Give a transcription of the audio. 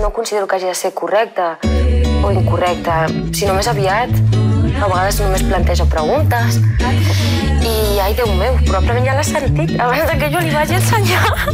no considero que hagi de ser correcta o incorrecta, sinó més aviat, a vegades només planteja preguntes i, ai, Déu meu, probablement ja l'ha sentit abans que jo li vagi ensenyar.